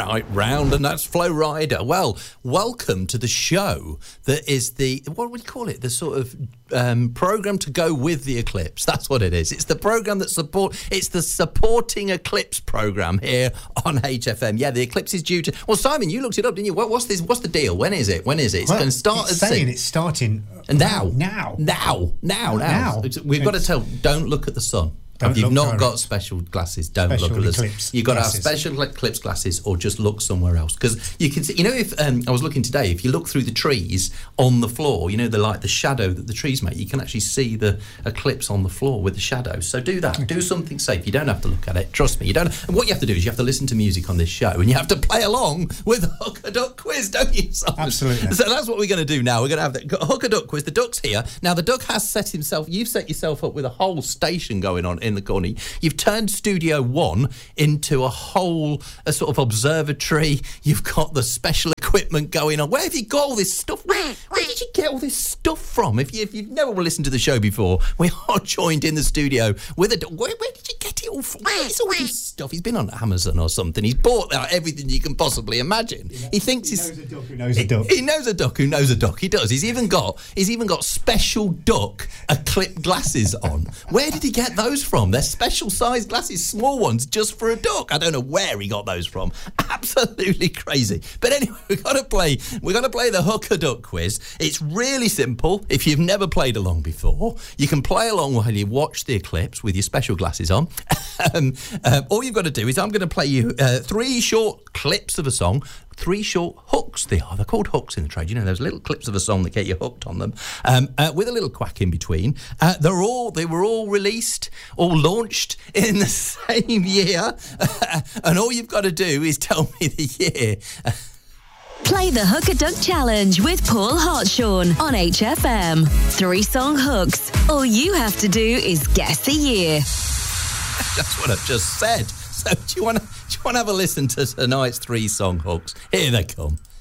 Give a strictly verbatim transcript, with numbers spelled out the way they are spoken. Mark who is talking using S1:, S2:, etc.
S1: right round, and that's Flo Rida. Well, welcome to the show that is the, what would you call it? The sort of um, program to go with the eclipse. That's what it is. It's the program that support, it's the supporting eclipse program here on H F M. Yeah, the eclipse is due to, well, Simon, you looked it up, didn't you? What, what's this? What's the deal? When is it? When is it? It's
S2: well,
S1: going to start
S2: it's
S1: at
S2: saying
S1: six.
S2: It's starting
S1: Now.
S2: Now.
S1: Now. Now. Now.
S2: Now.
S1: We've got to
S2: It's-
S1: tell, don't look at the sun.
S2: Don't
S1: If you've
S2: look
S1: not
S2: direct.
S1: got special glasses, don't
S2: Special
S1: look at this.
S2: eclipse
S1: You've got
S2: glasses.
S1: to have special eclipse glasses, or just look somewhere else. Because you can see, you know, if um, I was looking today, if you look through the trees on the floor, you know, the like the shadow that the trees make, you can actually see the eclipse on the floor with the shadows. So do that. Do something safe. You don't have to look at it. Trust me. You don't. And what you have to do is you have to listen to music on this show, and you have to play along with the Hook a Duck quiz, don't you, Simon?
S2: Absolutely.
S1: So that's what we're going to do now. We're going to have the Hook a Duck quiz. The duck's here now. The duck has set himself. You've set yourself up with a whole station going on in the corner. You've turned Studio One into a whole a sort of observatory. You've got the special equipment going on. Where have you got all this stuff? Where, where did you get all this stuff from? If, you, if you've never listened to the show before, we are joined in the studio with a... Where, where did you get it all from? Where's all this stuff? He's been on Amazon or something. He's bought out everything you can possibly imagine. He, he thinks
S2: He
S1: he's...
S2: knows a duck who knows a duck.
S1: He, he knows a duck who knows a duck. He does. He's even got he's even got special duck eclipse glasses on. Where did he get those from? They're special sized glasses, small ones, just for a duck. I don't know where he got those from. Absolutely crazy. But anyway, we've got to play. We're going to play the Hook a Duck quiz. It's really simple. If you've never played along before, you can play along while you watch the eclipse with your special glasses on. um, uh, all you've got to do is I'm going to play you uh, three short clips of a song. Three short hooks they are. They're called hooks in the trade. You know, those little clips of a song that get you hooked on them, um, uh, with a little quack in between. Uh, they're all they were all released, all launched in the same year, and all you've got to do is tell me the year.
S3: Play the Hook a Duck Challenge with Paul Hartshorn on H F M. Three song hooks. All you have to do is guess the year.
S1: That's what I've just said. So do you want to do you want to have a listen to tonight's three song hooks? Here they come.